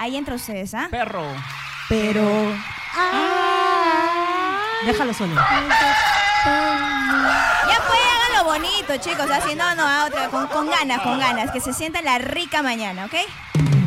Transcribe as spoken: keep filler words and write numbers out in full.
Ahí entre ustedes, ¿ah? Perro. Pero... Ah. Déjalo solo. Ya fue, háganlo bonito, chicos. Así no, no, a otra, con, con ganas, con ganas. Que se sienta la rica mañana, ¿ok?